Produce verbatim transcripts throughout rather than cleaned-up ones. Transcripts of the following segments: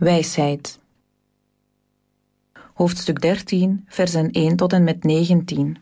Wijsheid. Hoofdstuk dertien, versen één tot en met negentien.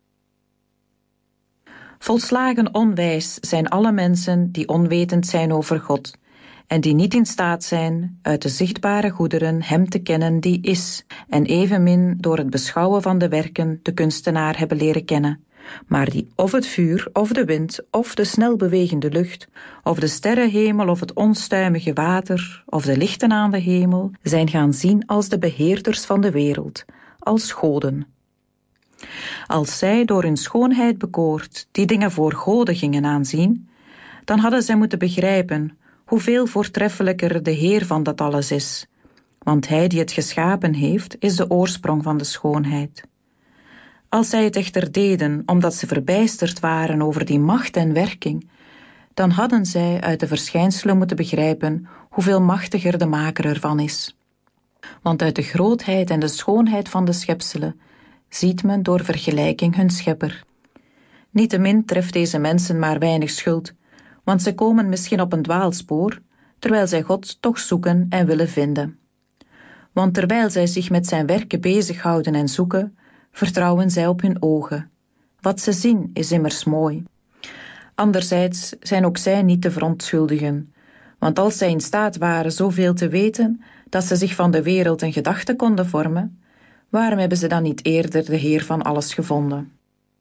Volslagen onwijs zijn alle mensen die onwetend zijn over God en die niet in staat zijn uit de zichtbare goederen hem te kennen die is en evenmin door het beschouwen van de werken de kunstenaar hebben leren kennen, maar die of het vuur, of de wind, of de snel bewegende lucht, of de sterrenhemel, of het onstuimige water, of de lichten aan de hemel, zijn gaan zien als de beheerders van de wereld, als goden. Als zij door hun schoonheid bekoord die dingen voor goden gingen aanzien, dan hadden zij moeten begrijpen hoeveel voortreffelijker de Heer van dat alles is, want Hij die het geschapen heeft, is de oorsprong van de schoonheid. Als zij het echter deden omdat ze verbijsterd waren over die macht en werking, dan hadden zij uit de verschijnselen moeten begrijpen hoeveel machtiger de maker ervan is. Want uit de grootheid en de schoonheid van de schepselen ziet men door vergelijking hun schepper. Niettemin treft deze mensen maar weinig schuld, want ze komen misschien op een dwaalspoor, terwijl zij God toch zoeken en willen vinden. Want terwijl zij zich met zijn werken bezighouden en zoeken, vertrouwen zij op hun ogen. Wat ze zien is immers mooi. Anderzijds zijn ook zij niet te verontschuldigen, want als zij in staat waren zoveel te weten dat ze zich van de wereld een gedachte konden vormen, waarom hebben ze dan niet eerder de Heer van alles gevonden?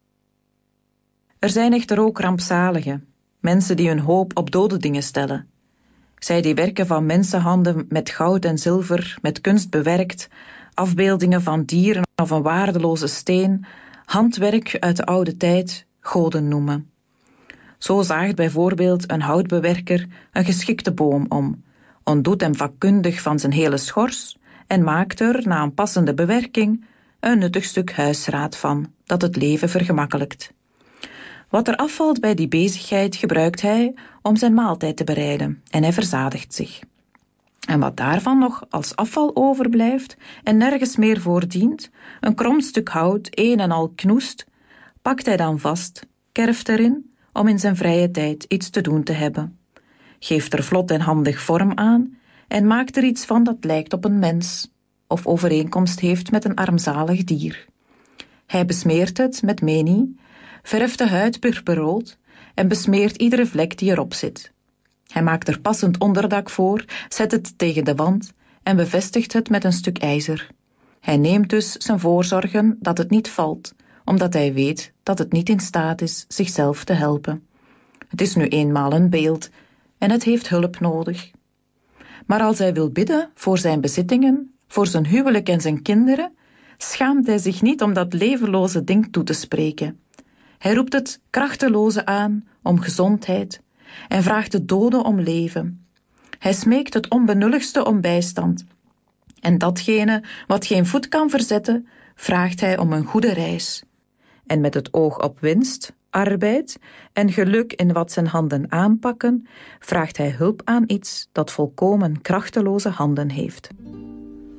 Er zijn echter ook rampzaligen, mensen die hun hoop op dode dingen stellen. Zij die werken van mensenhanden met goud en zilver, met kunst bewerkt, afbeeldingen van dieren of een waardeloze steen, handwerk uit de oude tijd, goden noemen. Zo zaagt bijvoorbeeld een houtbewerker een geschikte boom om, ontdoet hem vakkundig van zijn hele schors en maakt er, na een passende bewerking, een nuttig stuk huisraad van, dat het leven vergemakkelijkt. Wat er afvalt bij die bezigheid gebruikt hij om zijn maaltijd te bereiden en hij verzadigt zich. En wat daarvan nog als afval overblijft en nergens meer voor dient, een krom stuk hout, een en al knoest, pakt hij dan vast, kerft erin, om in zijn vrije tijd iets te doen te hebben. Geeft er vlot en handig vorm aan en maakt er iets van dat lijkt op een mens, of overeenkomst heeft met een armzalig dier. Hij besmeert het met menie, verft de huid purperrood en besmeert iedere vlek die erop zit. Hij maakt er passend onderdak voor, zet het tegen de wand en bevestigt het met een stuk ijzer. Hij neemt dus zijn voorzorgen dat het niet valt, omdat hij weet dat het niet in staat is zichzelf te helpen. Het is nu eenmaal een beeld en het heeft hulp nodig. Maar als hij wil bidden voor zijn bezittingen, voor zijn huwelijk en zijn kinderen, schaamt hij zich niet om dat levenloze ding toe te spreken. Hij roept het krachteloze aan om gezondheid en vraagt de doden om leven. Hij smeekt het onbenulligste om bijstand. En datgene wat geen voet kan verzetten, vraagt hij om een goede reis. En met het oog op winst, arbeid en geluk in wat zijn handen aanpakken, vraagt hij hulp aan iets dat volkomen krachteloze handen heeft.